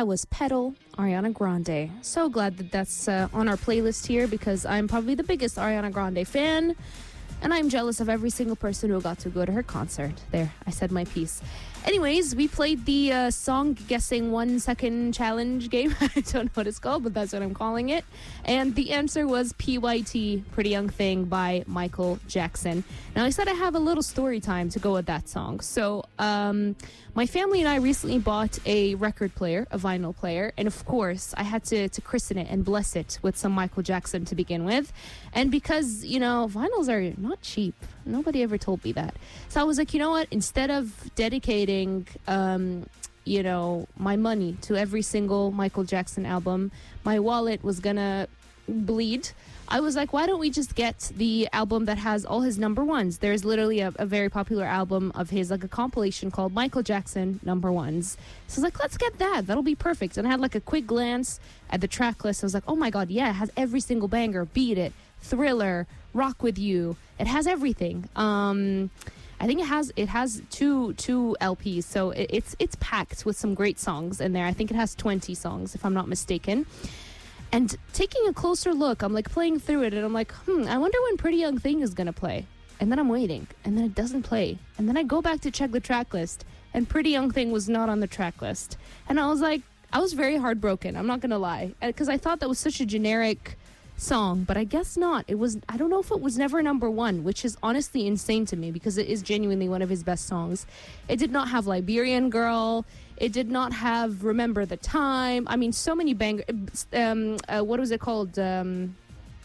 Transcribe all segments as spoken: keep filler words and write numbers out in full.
That was Petal, Ariana Grande. So glad that that's uh, on our playlist here because I'm probably the biggest Ariana Grande fan. And I'm jealous of every single person who got to go to her concert. There, I said my piece. Anyways, we played the uh, song guessing one second challenge game. I don't know what it's called, but that's what I'm calling it. And the answer was P Y T, Pretty Young Thing by Michael Jackson. Now, I said I have a little story time to go with that song. So, um, my family and I recently bought a record player, a vinyl player. And of course, I had to, to christen it and bless it with some Michael Jackson to begin with. And because, you know, vinyls are not cheap. Nobody ever told me that. So I was like, you know what? Instead of dedicating, um, you know, my money to every single Michael Jackson album, my wallet was gonna bleed. I was like, why don't we just get the album that has all his number ones? There's literally a, a very popular album of his, like a compilation called Michael Jackson Number Ones. So I was like, let's get that. That'll be perfect. And I had like a quick glance at the track list. I was like, oh my God, yeah, it has every single banger. Beat It, Thriller, Rock With You. It has everything. Um, I think it has it has two two L Ps, so it, it's it's packed with some great songs in there. I think it has twenty songs, if I'm not mistaken. And taking a closer look, I'm like playing through it, and I'm like, hmm, I wonder when Pretty Young Thing is gonna play. And then I'm waiting, and then it doesn't play. And then I go back to check the track list, and Pretty Young Thing was not on the track list. And I was like, I was very heartbroken. I'm not gonna lie, because I thought that was such a generic song, but I guess not. It was, I don't know if it was never number one, which is honestly insane to me because it is genuinely one of his best songs. It did not have Liberian Girl. It did not have Remember the Time. I mean, so many bangers. Um, uh, what was it called? Um,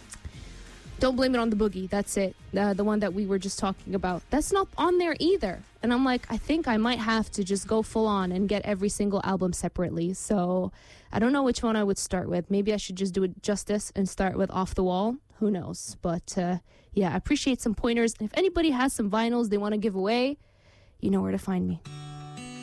Don't Blame It on the Boogie. That's it. Uh, the one that we were just talking about. That's not on there either. And I'm like, I think I might have to just go full on and get every single album separately. So I don't know which one I would start with. Maybe I should just do it justice and start with Off the Wall. Who knows? But uh, yeah, I appreciate some pointers. And if anybody has some vinyls they want to give away, you know where to find me.